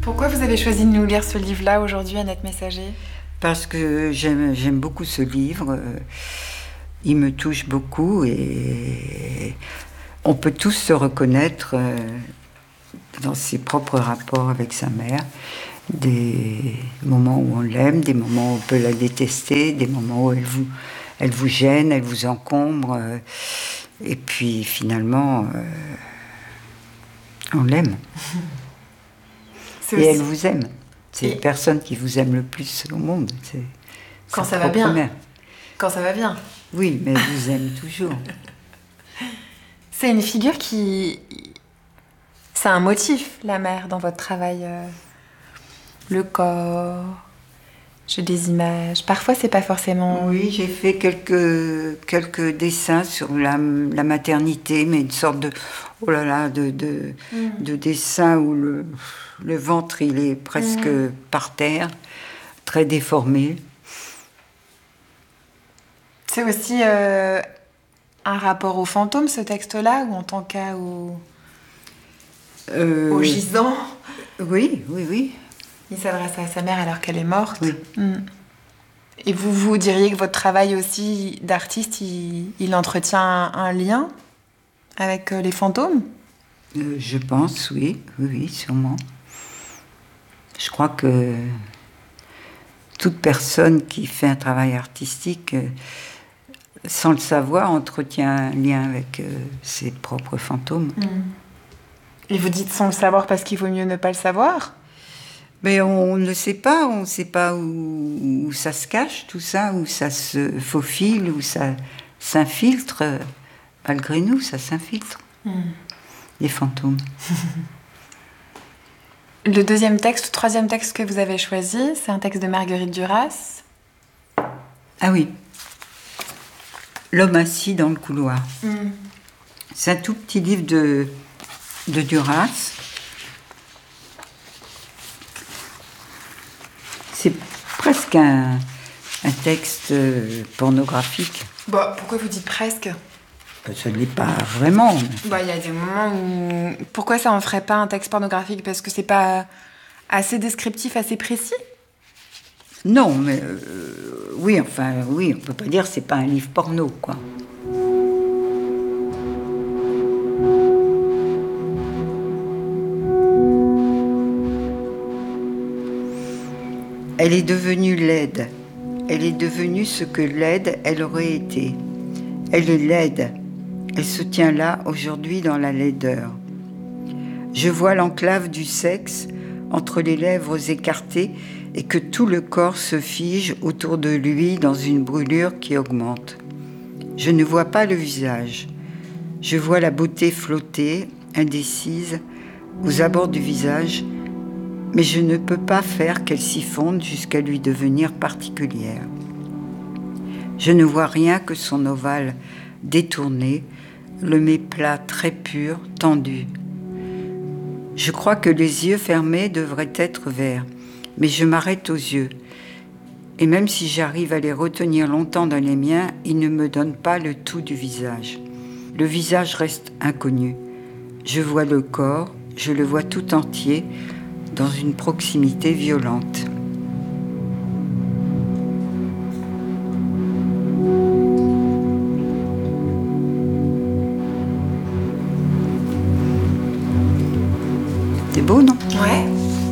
Pourquoi vous avez choisi de nous lire ce livre-là aujourd'hui, Annette Messager ? Parce que j'aime beaucoup ce livre. Il me touche beaucoup et on peut tous se reconnaître dans ses propres rapports avec sa mère. Des moments où on l'aime, des moments où on peut la détester, des moments où elle vous gêne, elle vous encombre. Et puis finalement, on l'aime. Et elle vous aime. C'est la personne qui vous aime le plus au monde. C'est quand ça va bien. Mère. Quand ça va bien. Oui, mais elle vous aime toujours. C'est une figure qui... C'est un motif, la mère, dans votre travail. Le corps, j'ai des images. Parfois, c'est pas forcément... Oui, j'ai fait quelques dessins sur la maternité, mais une sorte de... Oh là là, de dessin où le ventre, il est presque par terre, très déformé. C'est aussi un rapport au fantôme, ce texte-là, ou en tant qu'à au gisant. Oui. Il s'adresse à sa mère alors qu'elle est morte. Oui. Et vous diriez que votre travail aussi d'artiste, il entretient un lien avec les fantômes ? Je pense, oui, sûrement. Je crois que toute personne qui fait un travail artistique, sans le savoir, entretient un lien avec ses propres fantômes. Et vous dites sans le savoir parce qu'il vaut mieux ne pas le savoir ? Mais on ne sait pas, on ne sait pas où ça se cache, tout ça, où ça se faufile, où ça s'infiltre. Malgré nous, ça s'infiltre. Les fantômes. Le troisième texte que vous avez choisi, c'est un texte de Marguerite Duras. Ah oui. L'homme assis dans le couloir. C'est un tout petit livre de Duras. C'est presque un texte pornographique. Bah, pourquoi vous dites presque ? Ça ne l'est pas vraiment. Bah, il y a des moments où... Pourquoi ça en ferait pas un texte pornographique ? Parce que c'est pas assez descriptif, assez précis ? Non, mais oui, on peut pas dire que c'est pas un livre porno, quoi. Elle est devenue laide. Elle est devenue ce que laide elle aurait été. Elle est laide. Elle se tient là, aujourd'hui, dans la laideur. Je vois l'enclave du sexe entre les lèvres écartées et que tout le corps se fige autour de lui dans une brûlure qui augmente. Je ne vois pas le visage. Je vois la beauté flotter, indécise, aux abords du visage, mais je ne peux pas faire qu'elle s'y fonde jusqu'à lui devenir particulière. Je ne vois rien que son ovale détourné, le méplat très pur, tendu. Je crois que les yeux fermés devraient être verts, mais je m'arrête aux yeux. Et même si j'arrive à les retenir longtemps dans les miens, ils ne me donnent pas le tout du visage. Le visage reste inconnu. Je vois le corps, je le vois tout entier, dans une proximité violente. C'est beau, non ? Ouais.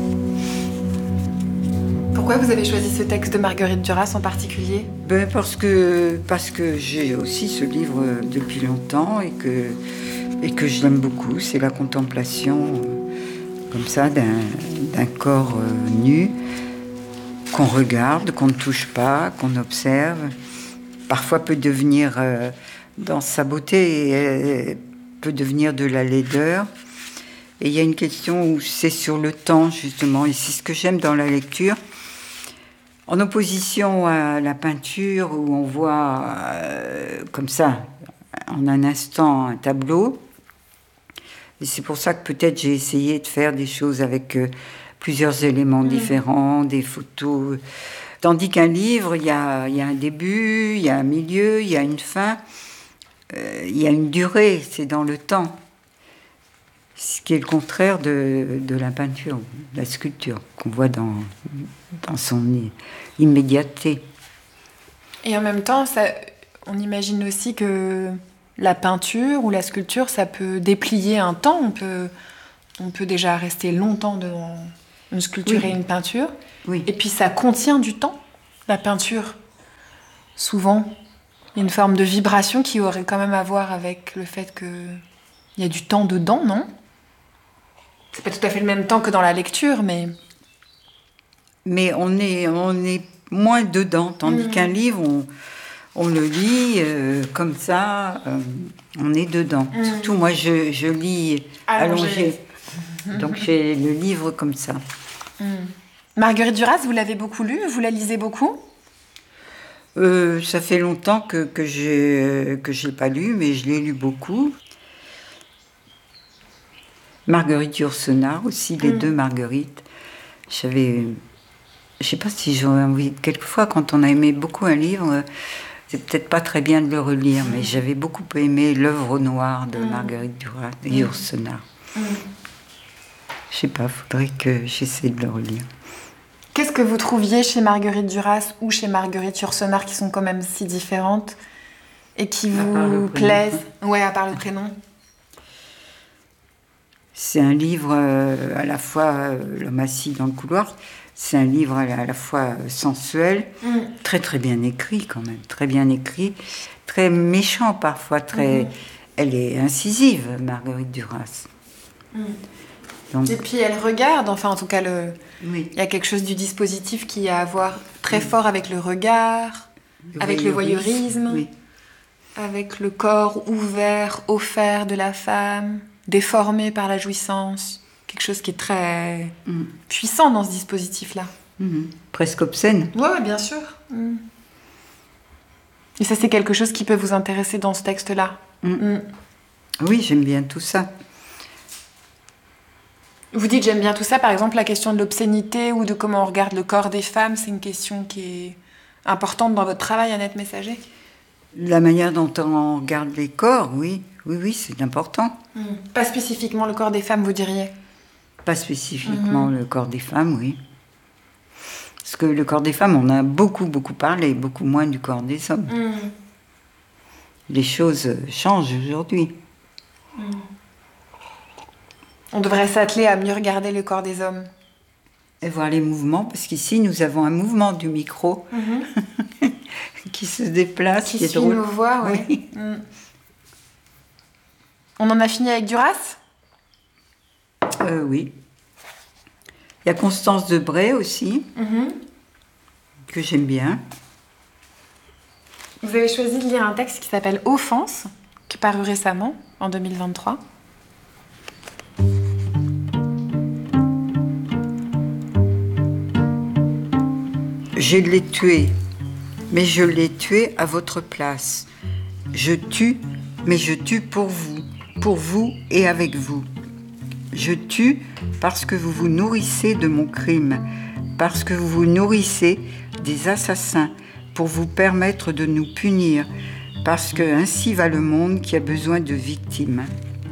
Pourquoi vous avez choisi ce texte de Marguerite Duras en particulier ? Parce que j'ai aussi ce livre depuis longtemps et que je l'aime beaucoup. C'est la contemplation comme ça d'un corps nu qu'on regarde, qu'on ne touche pas, qu'on observe. Parfois peut devenir, dans sa beauté, peut devenir de la laideur. Et il y a une question où c'est sur le temps, justement, et c'est ce que j'aime dans la lecture. En opposition à la peinture, où on voit comme ça, en un instant, un tableau. Et c'est pour ça que peut-être j'ai essayé de faire des choses avec plusieurs éléments différents, des photos. Tandis qu'un livre, il y a un début, il y a un milieu, il y a une fin, il y a une durée, c'est dans le temps. Ce qui est le contraire de la peinture, de la sculpture, qu'on voit dans son immédiateté. Et en même temps, on imagine aussi que la peinture ou la sculpture, ça peut déplier un temps. On peut déjà rester longtemps devant une sculpture et une peinture. Oui. Et puis ça contient du temps. La peinture, souvent, il y a une forme de vibration qui aurait quand même à voir avec le fait qu'il y a du temps dedans, non ? C'est pas tout à fait le même temps que dans la lecture, mais... Mais on est moins dedans, tandis qu'un livre, on le lit comme ça, on est dedans. Surtout, moi, je lis allongé. Donc, j'ai le livre comme ça. Marguerite Duras, vous l'avez beaucoup lu ? Vous la lisez beaucoup ? Ça fait longtemps que je l'ai pas lu, mais je l'ai lu beaucoup. Marguerite Yourcenar aussi, les deux Marguerites. Je sais pas si j'aurais envie... Quelquefois, quand on a aimé beaucoup un livre, c'est peut-être pas très bien de le relire, mais j'avais beaucoup aimé L'œuvre noire de Marguerite Duras, Yourcenar. Je sais pas, faudrait que j'essaie de le relire. Qu'est-ce que vous trouviez chez Marguerite Duras ou chez Marguerite Yourcenar qui sont quand même si différentes et qui vous plaisent ? Ouais, à part le prénom. C'est un livre à la fois, L'homme assis dans le couloir, c'est un livre à la fois sensuel, très très bien écrit quand même, très bien écrit, très méchant parfois, elle est incisive, Marguerite Duras. Donc... Et puis elle regarde, enfin en tout cas, il y a quelque chose du dispositif qui a à voir très fort avec le regard, avec le voyeurisme, avec le corps ouvert, offert de la femme, déformé par la jouissance. Quelque chose qui est très puissant dans ce dispositif-là. Presque obscène. Ouais, bien sûr. Et ça, c'est quelque chose qui peut vous intéresser dans ce texte-là. Oui, j'aime bien tout ça. Vous dites j'aime bien tout ça, par exemple la question de l'obscénité ou de comment on regarde le corps des femmes, c'est une question qui est importante dans votre travail, Annette Messager ? La manière dont on regarde les corps, oui, c'est important. Pas spécifiquement le corps des femmes, vous diriez ? Pas spécifiquement le corps des femmes, oui. Parce que le corps des femmes, on a beaucoup parlé, beaucoup moins du corps des hommes. Les choses changent aujourd'hui. On devrait s'atteler à mieux regarder le corps des hommes. Et voir les mouvements, parce qu'ici, nous avons un mouvement du micro qui se déplace, qui est drôle. Qui suit nos voix, oui. On en a fini avec Duras ? Oui. Il y a Constance Debray aussi, que j'aime bien. Vous avez choisi de lire un texte qui s'appelle Offense, qui est paru récemment, en 2023. Je l'ai tué, mais je l'ai tué à votre place. Je tue, mais je tue pour vous et avec vous. Je tue parce que vous vous nourrissez de mon crime, parce que vous vous nourrissez des assassins pour vous permettre de nous punir, parce que ainsi va le monde qui a besoin de victimes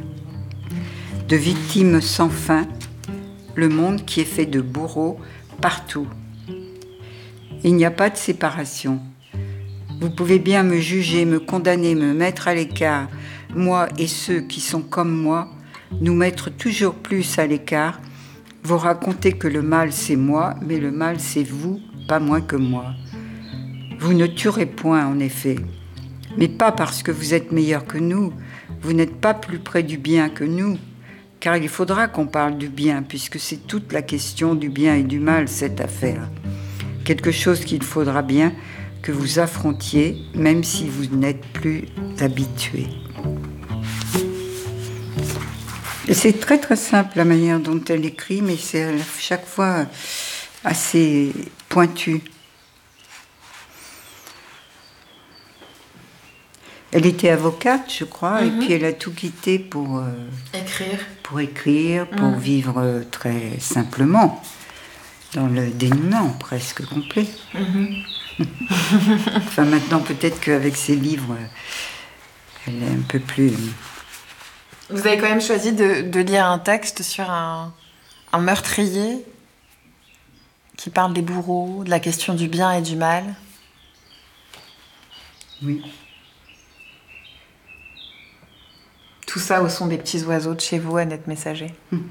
sans fin, le monde qui est fait de bourreaux partout. Il n'y a pas de séparation. Vous pouvez bien me juger, me condamner, me mettre à l'écart, moi et ceux qui sont comme moi, nous mettre toujours plus à l'écart, vous raconter que le mal c'est moi, mais le mal c'est vous, pas moins que moi. Vous ne tuerez point en effet, mais pas parce que vous êtes meilleur que nous, vous n'êtes pas plus près du bien que nous, car il faudra qu'on parle du bien, puisque c'est toute la question du bien et du mal, cette affaire. Quelque chose qu'il faudra bien que vous affrontiez, même si vous n'êtes plus habitués. Et c'est très très simple la manière dont elle écrit, mais c'est à chaque fois assez pointu. Elle était avocate, je crois, et puis elle a tout quitté pour écrire, pour vivre très simplement, dans le dénuement presque complet. Enfin, maintenant, peut-être qu'avec ses livres, elle est un peu plus Vous avez quand même choisi de lire un texte sur un meurtrier qui parle des bourreaux, de la question du bien et du mal. Oui. Tout ça au son des petits oiseaux de chez vous, Annette Messager.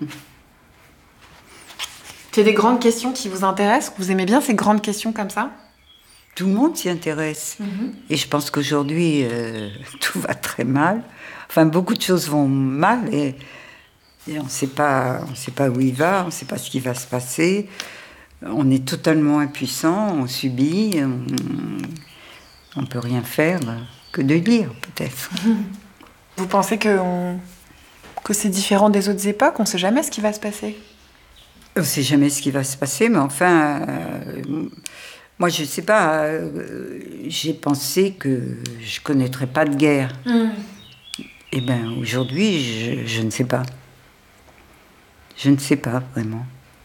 C'est des grandes questions qui vous intéressent? Vous aimez bien ces grandes questions comme ça? Tout le monde s'y intéresse. Et je pense qu'aujourd'hui, tout va très mal. Enfin, beaucoup de choses vont mal et on ne sait pas où il va, on ne sait pas ce qui va se passer. On est totalement impuissant, on subit, on ne peut rien faire que de lire, peut-être. Vous pensez que c'est différent des autres époques? On ne sait jamais ce qui va se passer? On ne sait jamais ce qui va se passer, mais enfin, moi je ne sais pas, j'ai pensé que je ne connaîtrais pas de guerre. Eh bien aujourd'hui, je ne sais pas. Je ne sais pas vraiment.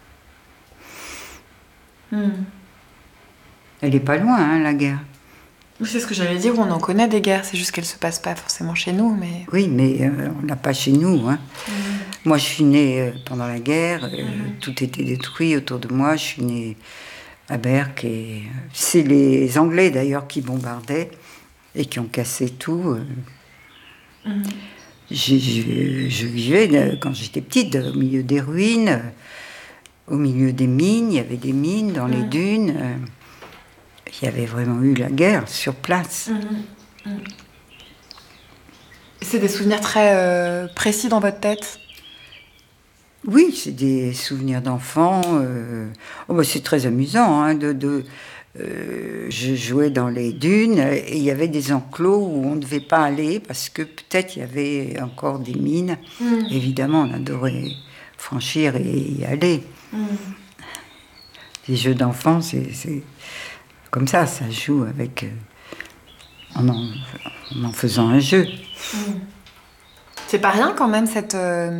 Elle n'est pas loin, hein, la guerre. C'est ce que j'allais dire, on en connaît des guerres, c'est juste qu'elles ne se passent pas forcément chez nous. Mais... Oui, mais on l'a pas chez nous. Hein. Moi, je suis née pendant la guerre, tout était détruit autour de moi. Je suis née à Berck et c'est les Anglais d'ailleurs qui bombardaient et qui ont cassé tout. Je vivais quand j'étais petite au milieu des ruines, au milieu des mines. Il y avait des mines dans les dunes. Il y avait vraiment eu la guerre sur place. C'est des souvenirs très précis dans votre tête? Oui, c'est des souvenirs d'enfants. Oh bah c'est très amusant. Hein, je jouais dans les dunes et il y avait des enclos où on ne devait pas aller parce que peut-être il y avait encore des mines. Évidemment, on adorait franchir et y aller. Les jeux d'enfants, c'est comme ça joue avec en faisant un jeu. C'est pas rien quand même cette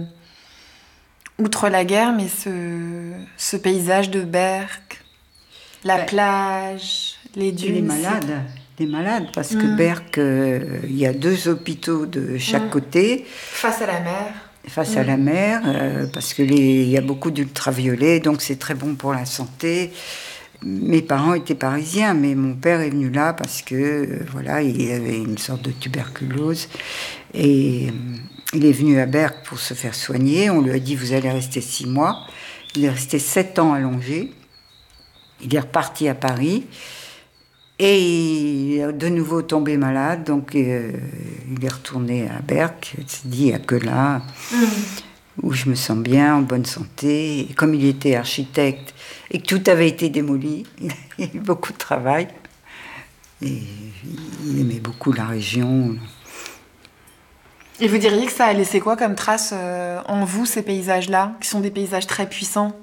outre la guerre, mais ce paysage de Berck, la plage, les dunes. Et les malades, parce que Berck, il y a 2 hôpitaux de chaque côté. Face à la mer. Face à la mer, parce que il y a beaucoup d'ultraviolets, donc c'est très bon pour la santé. Mes parents étaient parisiens, mais mon père est venu là parce que voilà, il avait une sorte de tuberculose et il est venu à Berck pour se faire soigner. On lui a dit vous allez rester 6 mois. Il est resté 7 ans allongé. Il est reparti à Paris et il est de nouveau tombé malade, donc il est retourné à Berck. Il s'est dit il n'y a que là où je me sens bien, en bonne santé. Et comme il était architecte et que tout avait été démoli, il a eu beaucoup de travail. Et il aimait beaucoup la région. Et vous diriez que ça a laissé quoi comme trace en vous, ces paysages-là, qui sont des paysages très puissants?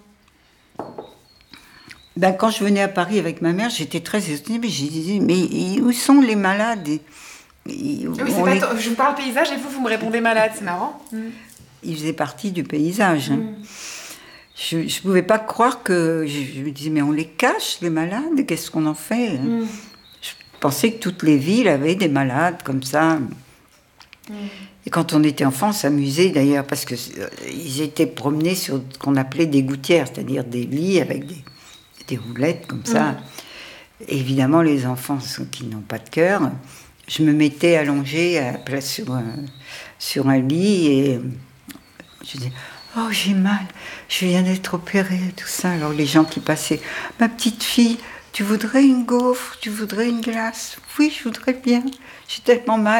Ben, quand je venais à Paris avec ma mère, j'étais très étonnée, mais je disais, mais où sont les malades? Je vous parle paysage et vous me répondez malade, c'est marrant. Ils faisaient partie du paysage. Je ne pouvais pas croire que... Je me disais, mais on les cache, les malades, qu'est-ce qu'on en fait? Je pensais que toutes les villes avaient des malades comme ça. Et quand on était enfant, on s'amusait d'ailleurs, parce qu'ils étaient promenés sur ce qu'on appelait des gouttières, c'est-à-dire des lits avec des roulettes comme ça. Et évidemment, les enfants qui n'ont pas de cœur, je me mettais allongée à la place sur un lit et je disais « Oh, j'ai mal, je viens d'être opérée, tout ça. » Alors les gens qui passaient « Ma petite fille, tu voudrais une gaufre? Tu voudrais une glace? »« Oui, je voudrais bien, j'ai tellement mal. »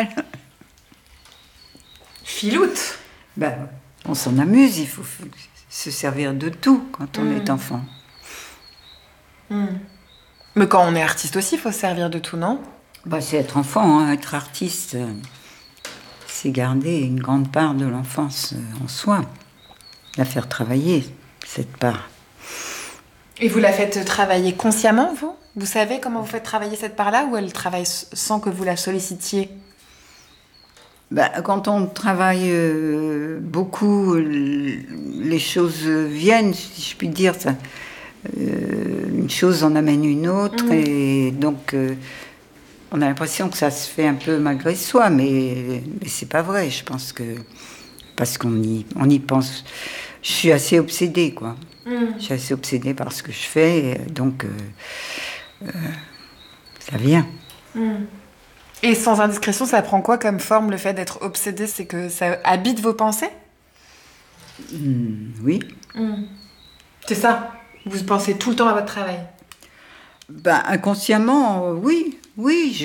Filoute. Ben, on s'en amuse, il faut se servir de tout quand on est enfant. Mais quand on est artiste aussi, il faut se servir de tout, non? Ben, c'est être enfant, hein. Être artiste, c'est garder une grande part de l'enfance en soi, la faire travailler, cette part. Et vous la faites travailler consciemment, vous? Vous savez comment vous faites travailler cette part-là, ou elle travaille sans que vous la sollicitiez? Ben, quand on travaille beaucoup, les choses viennent, si je puis dire. Ça, une chose en amène une autre, et donc on a l'impression que ça se fait un peu malgré soi, mais c'est pas vrai. Je pense que parce qu'on y pense. Je suis assez obsédée, quoi. Je suis assez obsédée par ce que je fais, donc ça vient. Et sans indiscrétion, ça prend quoi comme forme, le fait d'être obsédé? C'est que ça habite vos pensées? Oui. C'est ça? Vous pensez tout le temps à votre travail? Ben, inconsciemment, oui. Oui,